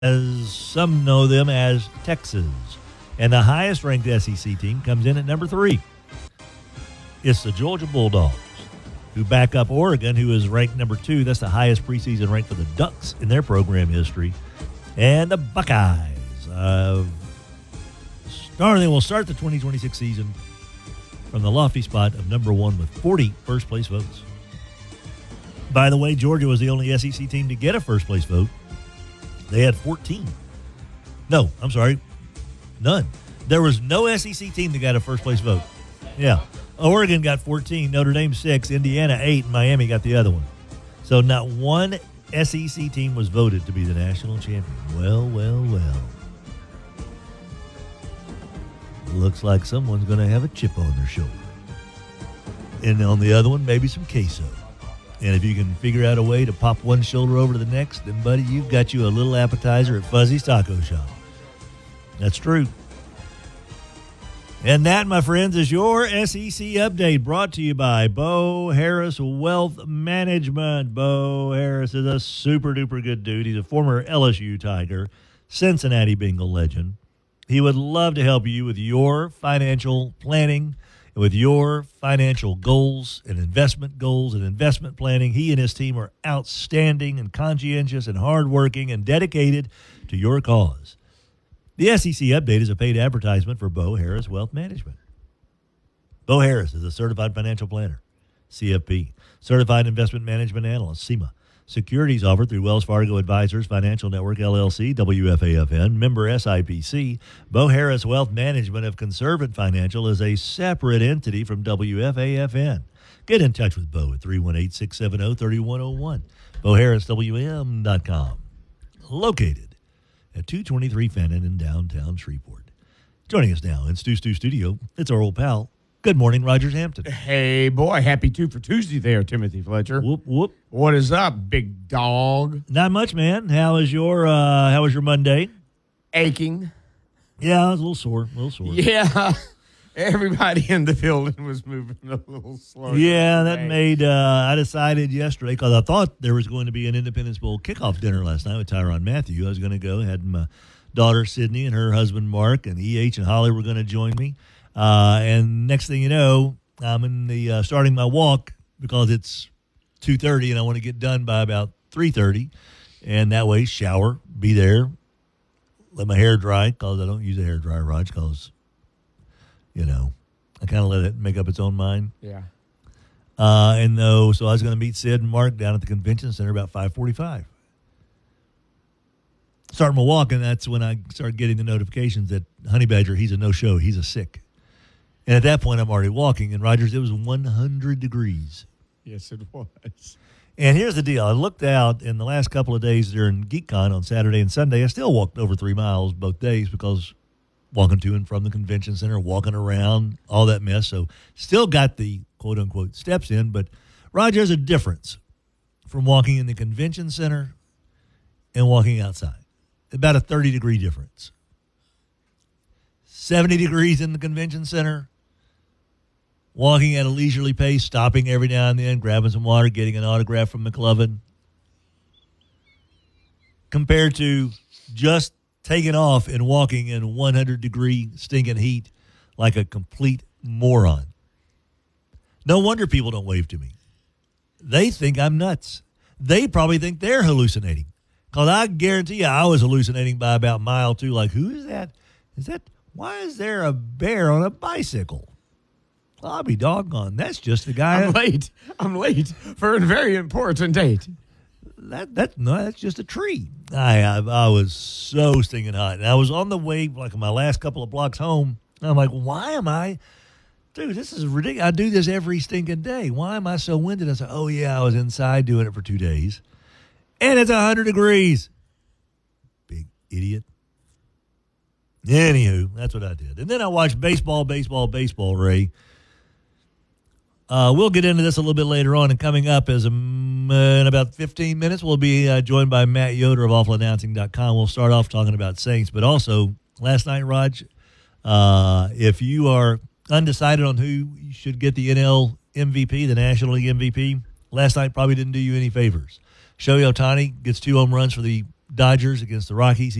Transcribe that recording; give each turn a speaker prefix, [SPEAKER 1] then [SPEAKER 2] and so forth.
[SPEAKER 1] as some know them as Texas. And the highest-ranked SEC team comes in at number 3. It's the Georgia Bulldogs, who back up Oregon, who is ranked number 2. That's the highest preseason rank for the Ducks in their program history. And the Buckeyes they will start the 2026 season from the lofty spot of number 1 with 40 first-place votes. By the way, Georgia was the only SEC team to get a first-place vote. They had 14. No, I'm sorry, none. There was no SEC team that got a first-place vote. Yeah. Oregon got 14, Notre Dame 6, Indiana 8, and Miami got the other one. So not one SEC team was voted to be the national champion. Well. Looks like someone's going to have a chip on their shoulder. And on the other one, maybe some queso. And if you can figure out a way to pop one shoulder over to the next, then, buddy, you've got you a little appetizer at Fuzzy's Taco Shop. That's true. And that, my friends, is your SEC update brought to you by Bo Harris Wealth Management. Bo Harris is a super-duper good dude. He's a former LSU Tiger, Cincinnati Bengal legend. He would love to help you with your financial planning, with your financial goals and investment planning. He and his team are outstanding and conscientious and hardworking and dedicated to your cause. The SEC Update is a paid advertisement for Bo Harris Wealth Management. Bo Harris is a certified financial planner, CFP, certified investment management analyst, CIMA. Securities offered through Wells Fargo Advisors Financial Network, LLC, WFAFN, member SIPC. Bo Harris Wealth Management of Conservant Financial is a separate entity from WFAFN. Get in touch with Bo at 318-670-3101. BoHarrisWM.com. Located at 223 Fannin in downtown Shreveport. Joining us now in Stu Studio, it's our old pal. Good morning, Rogers Hampton.
[SPEAKER 2] Hey, boy. Happy 2 for Tuesday there, Timothy Fletcher.
[SPEAKER 1] Whoop, whoop.
[SPEAKER 2] What is up, big dog?
[SPEAKER 1] Not much, man. How was your Monday?
[SPEAKER 2] Aching.
[SPEAKER 1] Yeah, I was a little sore.
[SPEAKER 2] Yeah. Everybody in the building was moving a little slow.
[SPEAKER 1] Yeah, that made, I decided yesterday, because I thought there was going to be an Independence Bowl kickoff dinner last night with Tyrann Mathieu. I was going to go. I had my daughter, Sydney, and her husband, Mark, and EH and Holly were going to join me. And next thing you know, I'm in the starting my walk because it's 2:30 and I want to get done by about 3:30. And that way, shower, be there, let my hair dry because I don't use a hair dryer, Raj, because, I kind of let it make up its own mind.
[SPEAKER 2] Yeah.
[SPEAKER 1] So I was going to meet Sid and Mark down at the convention center about 5:45. Starting my walk, and that's when I started getting the notifications that Honey Badger, he's a no-show, he's a sick. And at that point, I'm already walking. And, Rogers, it was 100 degrees.
[SPEAKER 2] Yes, it was.
[SPEAKER 1] And here's the deal. I looked out in the last couple of days during GeekCon on Saturday and Sunday. I still walked over 3 miles both days because walking to and from the convention center, walking around, all that mess. So still got the quote-unquote steps in. But, Roger, there's a difference from walking in the convention center and walking outside. About a 30-degree difference. 70 degrees in the convention center, walking at a leisurely pace, stopping every now and then, grabbing some water, getting an autograph from McLovin, compared to just taking off and walking in 100-degree stinking heat like a complete moron. No wonder people don't wave to me. They think I'm nuts. They probably think they're hallucinating. Because I guarantee you I was hallucinating by about mile 2. Like, who is that? Why is there a bear on a bicycle? Well, I'll be doggone. That's just the guy.
[SPEAKER 2] I'm late for a very important date.
[SPEAKER 1] That's just a tree. I was so stinking hot. And I was on the way, like my last couple of blocks home. And I'm like, why am I? Dude, this is ridiculous. I do this every stinking day. Why am I so winded? I said, oh, yeah, I was inside doing it for 2 days. And it's 100 degrees. Big idiot. Anywho, that's what I did. And then I watched baseball, Ray. We'll get into this a little bit later on. And coming up in about 15 minutes, we'll be joined by Matt Yoder of AwfulAnnouncing.com. We'll start off talking about Saints. But also, last night, Raj, if you are undecided on who you should get the NL MVP, the National League MVP, last night probably didn't do you any favors. Shohei Ohtani gets 2 home runs for the Dodgers against the Rockies.